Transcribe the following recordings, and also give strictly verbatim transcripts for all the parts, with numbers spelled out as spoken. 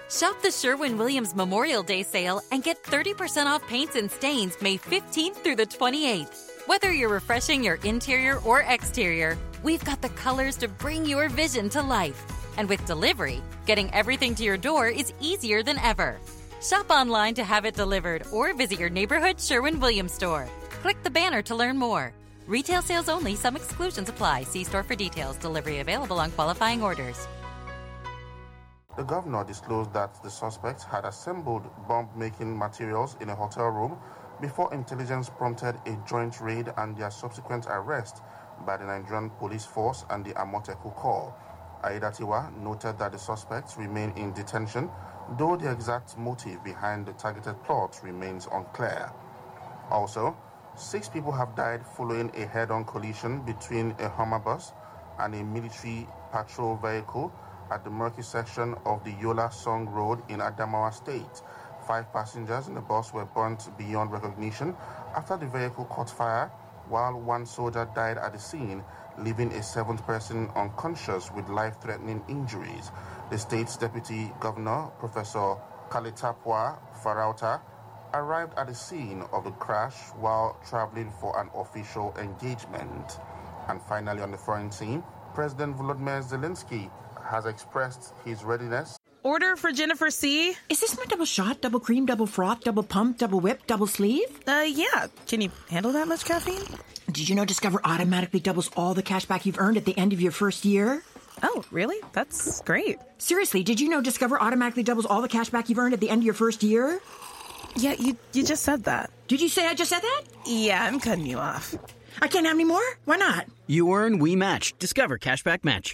Shop the Sherwin-Williams Memorial Day sale and get thirty percent off paints and stains May fifteenth through the twenty-eighth. Whether you're refreshing your interior or exterior, we've got the colors to bring your vision to life. And with delivery, getting everything to your door is easier than ever. Shop online to have it delivered or visit your neighborhood Sherwin-Williams store. Click the banner to learn more. Retail sales only. Some exclusions apply. See store for details. Delivery available on qualifying orders. The governor disclosed that the suspects had assembled bomb-making materials in a hotel room before intelligence prompted a joint raid and their subsequent arrest by the Nigerian police force and the Amoteku Corps. Aiyedatiwa noted that the suspects remain in detention, though the exact motive behind the targeted plot remains unclear. Also, six people have died following a head-on collision between a Hummer bus and a military patrol vehicle at the Murky section of the Yola Song Road in Adamawa State. Five passengers in the bus were burnt beyond recognition after the vehicle caught fire, while one soldier died at the scene, leaving a seventh person unconscious with life-threatening injuries. The state's deputy governor, Professor Kalitapwa Farauta, arrived at the scene of the crash while traveling for an official engagement. And finally, on the foreign scene, President Volodymyr Zelensky has expressed his readiness. Order for Jennifer C. Is this my double shot, double cream, double froth, double pump, double whip, double sleeve? Uh, yeah. Can you handle that much caffeine? Did you know Discover automatically doubles all the cash back you've earned at the end of your first year? Oh, really? That's great. Seriously, did you know Discover automatically doubles all the cash back you've earned at the end of your first year? Yeah, you you just said that. Did you say I just said that? Yeah, I'm cutting you off. I can't have any more? Why not? You earn, we match. Discover Cashback Match.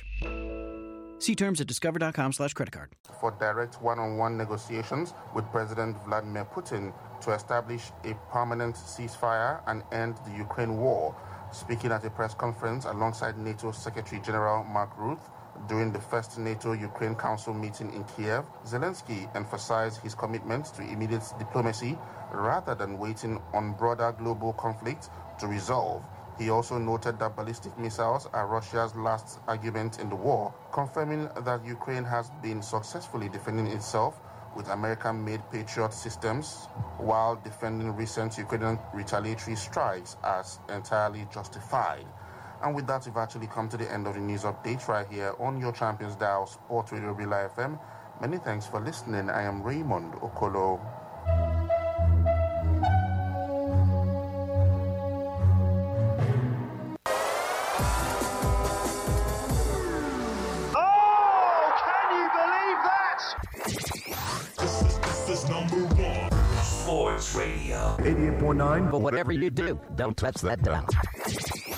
See terms at discover.com slash credit card. For direct one-on-one negotiations with President Vladimir Putin to establish a permanent ceasefire and end the Ukraine war. Speaking at a press conference alongside NATO Secretary General Mark Rutte during the first NATO-Ukraine Council meeting in Kiev, Zelensky emphasized his commitment to immediate diplomacy rather than waiting on broader global conflict to resolve. He also noted that ballistic missiles are Russia's last argument in the war, confirming that Ukraine has been successfully defending itself with American-made Patriot systems, while defending recent Ukrainian retaliatory strikes as entirely justified. And with that, we've actually come to the end of the news update right here on your Champions Dial, Sport Radio Bila F M. Many thanks for listening. I am Raymond Okolo. Sports Radio. eighty-eight point nine. But whatever you do, don't touch that dial.